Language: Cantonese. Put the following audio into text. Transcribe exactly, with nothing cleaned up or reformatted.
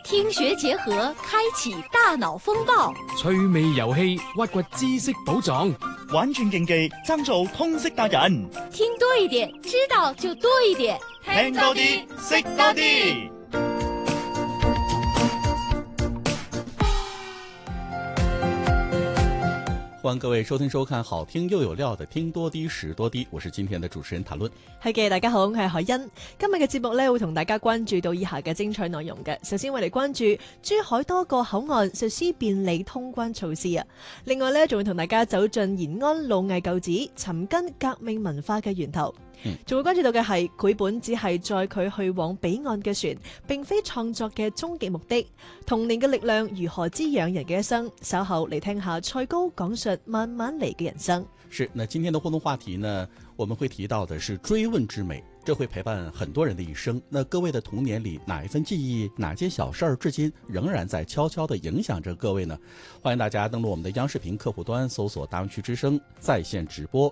聽學結合，開啟大腦風暴， 趣味遊戲，挖掘知識寶藏， 玩轉競技，爭做通識達人。 聽多一點，知道就多一點， 聽多啲，識多啲。 歡迎各位收聽收看好聽又有料的聽多啲識多啲，我是今天的主持人譚論。 係嘅，大家好，我係海欣。今日嘅節目呢，會同大家關注到以下嘅精彩內容嘅。首先我哋關注珠海多個口岸實施便利通關措施啊。另外呢，仲會同大家走進延安老藝舊址，尋根革命文化嘅源頭。仲、嗯、會關注到嘅係繪本只係載佢去往彼岸嘅船，並非創作嘅終極目的。童年嘅力量如何滋養人嘅一生？稍後嚟聽下蔡高講述慢慢嚟嘅人生。 是，那今天的互動話題呢，我們會提到的是追問之美，這會陪伴很多人的一生。那各位的童年裡，哪一份記憶，哪件小事兒，至今仍然在悄悄地影響着各位呢？歡迎大家登錄我們的央視頻客戶端，搜索大灣區之聲在線直播，